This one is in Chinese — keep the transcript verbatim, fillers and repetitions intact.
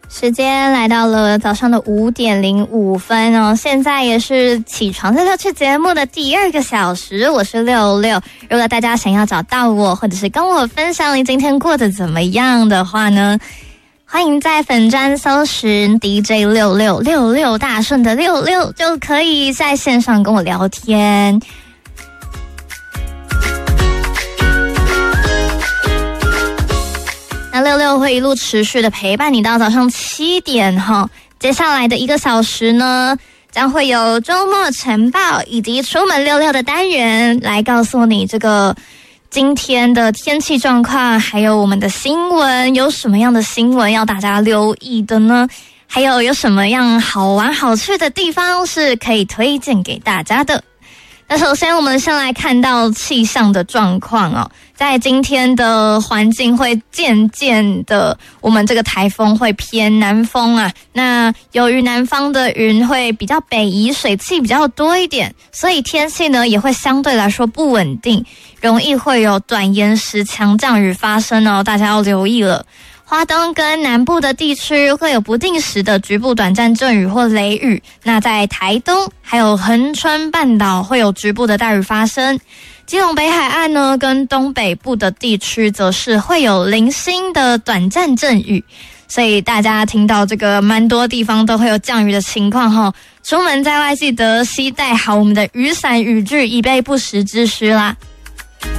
时间来到了早上的五点零五分哦，现在也是起床六六去节目的第二个小时，我是六六。如果大家想要找到我，或者是跟我分享你今天过得怎么样的话呢，欢迎在粉专搜寻 D J 六六六六大顺的六六，就可以在线上跟我聊天。那六六会一路持续的陪伴你到早上七点哈。接下来的一个小时呢，将会有周末晨报以及出门六六的单元来告诉你这个今天的天气状况，还有我们的新闻，有什么样的新闻要大家留意的呢？还有有什么样好玩好去的地方是可以推荐给大家的。那首先我们先来看到气象的状况哦，在今天的环境会渐渐的，我们这个台风会偏南风啊，那由于南方的云会比较北移，水汽比较多一点，所以天气呢也会相对来说不稳定，容易会有短延时强降雨发生哦，大家要留意了。花东跟南部的地区会有不定时的局部短暂阵雨或雷雨，那在台东还有恒春半岛会有局部的大雨发生。基隆北海岸呢跟东北部的地区则是会有零星的短暂阵雨，所以大家听到这个蛮多地方都会有降雨的情况齁，出门在外记得携带好我们的雨伞雨具，以备不时之需啦。